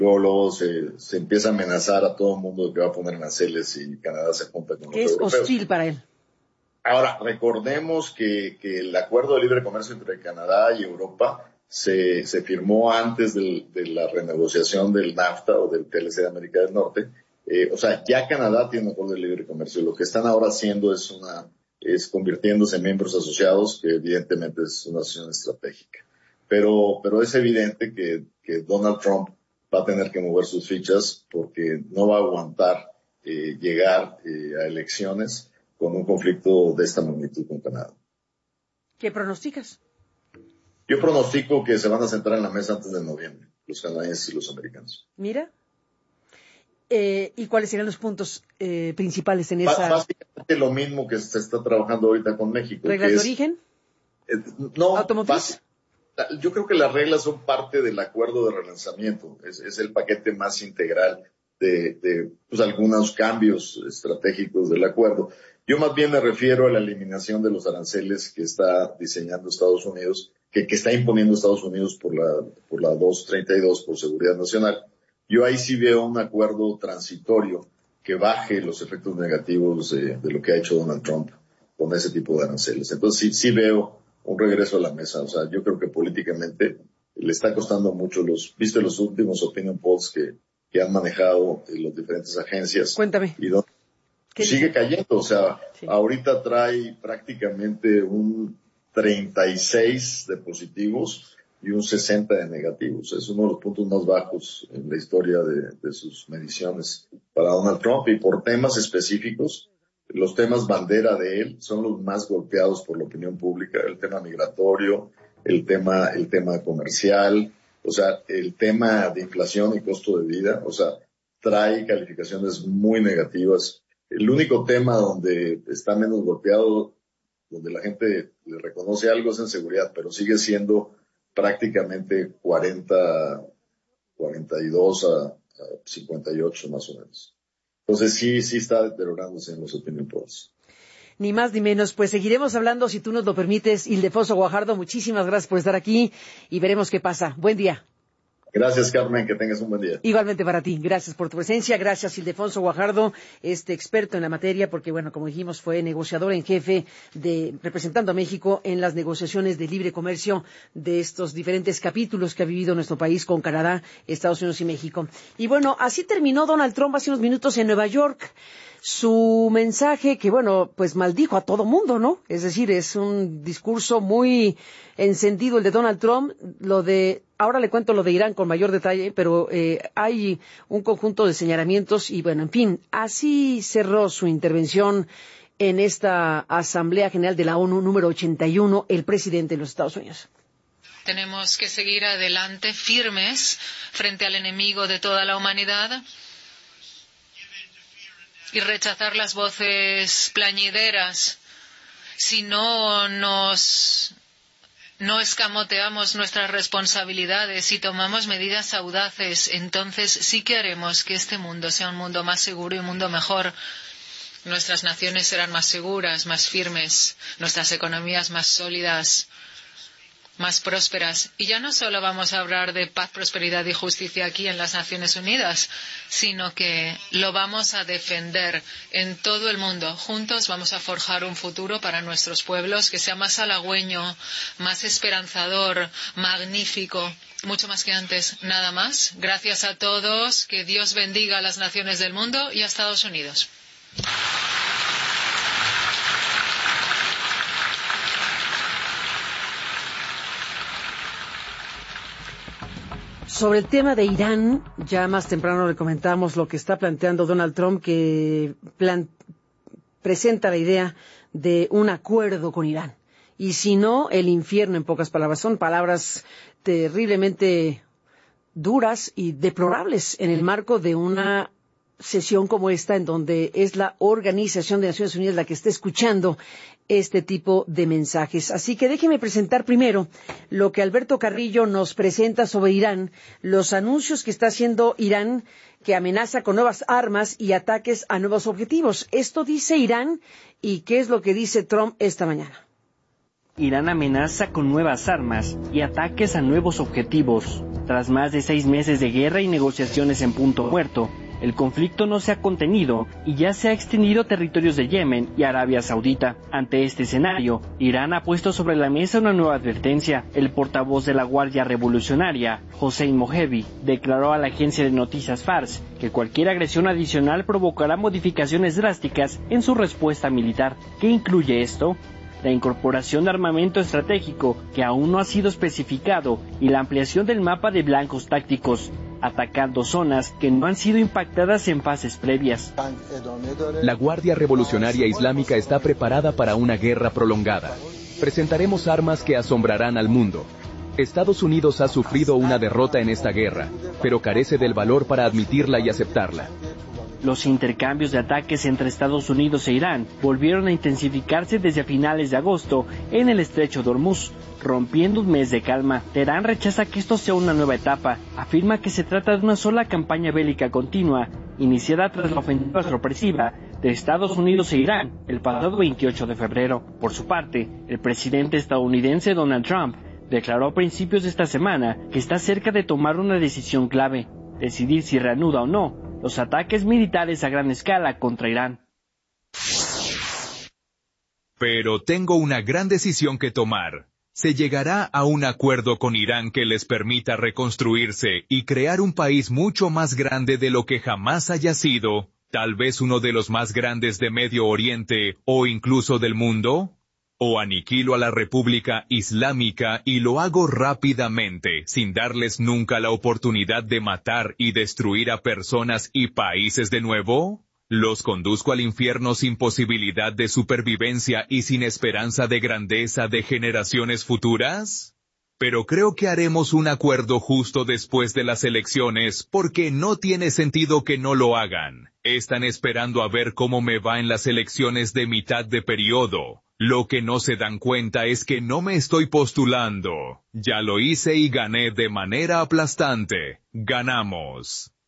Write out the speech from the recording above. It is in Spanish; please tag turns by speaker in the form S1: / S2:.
S1: luego se empieza a amenazar a todo el mundo de que va a poner aranceles y Canadá se junta con los europeos.
S2: Es hostil para él.
S1: Ahora, recordemos que el acuerdo de libre comercio entre Canadá y Europa se firmó antes de la renegociación del NAFTA o del TLC de América del Norte. O sea, ya Canadá tiene un acuerdo de libre comercio. Lo que están ahora haciendo es convirtiéndose en miembros asociados, que evidentemente es una asociación estratégica. Pero es evidente que Donald Trump va a tener que mover sus fichas porque no va a aguantar llegar a elecciones con un conflicto de esta magnitud con Canadá.
S2: ¿Qué pronosticas?
S1: Yo pronostico que se van a sentar en la mesa antes de noviembre, los canadienses y los americanos.
S2: Mira. ¿Y cuáles serían los puntos principales en esa...?
S1: Básicamente lo mismo que se está trabajando ahorita con México.
S2: ¿Reglas de origen?
S1: No.
S2: ¿Automotriz?
S1: Yo creo que las reglas son parte del acuerdo de relanzamiento. Es el paquete más integral de algunos cambios estratégicos del acuerdo. Yo más bien me refiero a la eliminación de los aranceles que está diseñando Estados Unidos, que está imponiendo Estados Unidos por la 232, por seguridad nacional. Yo ahí sí veo un acuerdo transitorio que baje los efectos negativos de lo que ha hecho Donald Trump con ese tipo de aranceles. Entonces sí veo un regreso a la mesa. O sea, yo creo que políticamente le está costando mucho ¿viste los últimos opinion polls que han manejado las diferentes agencias?
S2: Cuéntame.
S1: Y sigue cayendo. O sea,
S2: sí.
S1: Ahorita trae prácticamente un 36 de positivos y un 60 de negativos. Es uno de los puntos más bajos en la historia de sus mediciones para Donald Trump, y por temas específicos, los temas bandera de él son los más golpeados por la opinión pública: el tema migratorio, el tema comercial, o sea, el tema de inflación y costo de vida. O sea, trae calificaciones muy negativas. El único tema donde está menos golpeado, donde la gente le reconoce algo, es en seguridad, pero sigue siendo prácticamente 42 a 58 más o menos. Entonces sí está deteriorándose en los opinion polls.
S2: Ni más ni menos. Pues seguiremos hablando, si tú nos lo permites. Ildefonso Guajardo, muchísimas gracias por estar aquí y veremos qué pasa. Buen día.
S1: Gracias, Carmen, que tengas un buen día.
S2: Igualmente para ti. Gracias por tu presencia. Gracias, Ildefonso Guajardo, experto en la materia, porque, bueno, como dijimos, fue negociador en jefe representando a México en las negociaciones de libre comercio de estos diferentes capítulos que ha vivido nuestro país con Canadá, Estados Unidos y México. Y bueno, así terminó Donald Trump hace unos minutos en Nueva York. Su mensaje que, bueno, pues maldijo a todo mundo, ¿no? Es decir, es un discurso muy encendido el de Donald Trump. Ahora le cuento lo de Irán con mayor detalle, pero hay un conjunto de señalamientos y, bueno, en fin, así cerró su intervención en esta Asamblea General de la ONU número 81, el presidente de los Estados Unidos.
S3: Tenemos que seguir adelante, firmes, frente al enemigo de toda la humanidad, y rechazar las voces plañideras. Si no escamoteamos nuestras responsabilidades y tomamos medidas audaces, entonces sí que haremos que este mundo sea un mundo más seguro y un mundo mejor. Nuestras naciones serán más seguras, más firmes, nuestras economías más sólidas, más prósperas. Y ya no solo vamos a hablar de paz, prosperidad y justicia aquí en las Naciones Unidas, sino que lo vamos a defender en todo el mundo. Juntos vamos a forjar un futuro para nuestros pueblos que sea más halagüeño, más esperanzador, magnífico, mucho más que antes. Nada más. Gracias a todos. Que Dios bendiga a las naciones del mundo y a Estados Unidos.
S2: Sobre el tema de Irán, ya más temprano le comentamos lo que está planteando Donald Trump, que presenta la idea de un acuerdo con Irán. Y si no, el infierno, en pocas palabras. Son palabras terriblemente duras y deplorables en el marco de una sesión como esta, en donde es la Organización de Naciones Unidas la que está escuchando este tipo de mensajes. Así que déjeme presentar primero lo que Alberto Carrillo nos presenta sobre Irán, los anuncios que está haciendo Irán, que amenaza con nuevas armas y ataques a nuevos objetivos. Esto dice Irán, y ¿qué es lo que dice Trump esta mañana?
S4: Irán amenaza con nuevas armas y ataques a nuevos objetivos. Tras más de 6 meses de guerra y negociaciones en punto muerto, el conflicto no se ha contenido y ya se ha extendido a territorios de Yemen y Arabia Saudita. Ante este escenario, Irán ha puesto sobre la mesa una nueva advertencia. El portavoz de la Guardia Revolucionaria, Hossein Mohebi, declaró a la agencia de noticias Fars que cualquier agresión adicional provocará modificaciones drásticas en su respuesta militar. ¿Qué incluye esto? La incorporación de armamento estratégico que aún no ha sido especificado y la ampliación del mapa de blancos tácticos, atacando zonas que no han sido impactadas en fases previas.
S5: La Guardia Revolucionaria Islámica está preparada para una guerra prolongada. Presentaremos armas que asombrarán al mundo. Estados Unidos ha sufrido una derrota en esta guerra, pero carece del valor para admitirla y aceptarla.
S4: Los intercambios de ataques entre Estados Unidos e Irán volvieron a intensificarse desde finales de agosto en el estrecho de Hormuz, rompiendo un mes de calma. Teherán rechaza que esto sea una nueva etapa, afirma que se trata de una sola campaña bélica continua, iniciada tras la ofensiva sorpresiva de Estados Unidos e Irán el pasado 28 de febrero. Por su parte, el presidente estadounidense Donald Trump declaró a principios de esta semana que está cerca de tomar una decisión clave, decidir si reanuda o no los ataques militares a gran escala contra Irán.
S6: Pero tengo una gran decisión que tomar. ¿Se llegará a un acuerdo con Irán que les permita reconstruirse y crear un país mucho más grande de lo que jamás haya sido, tal vez uno de los más grandes de Medio Oriente o incluso del mundo? ¿O aniquilo a la República Islámica y lo hago rápidamente, sin darles nunca la oportunidad de matar y destruir a personas y países de nuevo? ¿Los conduzco al infierno sin posibilidad de supervivencia y sin esperanza de grandeza de generaciones futuras? Pero creo que haremos un acuerdo justo después de las elecciones, porque no tiene sentido que no lo hagan. Están esperando a ver cómo me va en las elecciones de mitad de periodo. Lo que no se dan cuenta es que no me estoy postulando. Ya lo hice y gané de manera aplastante. Ganamos.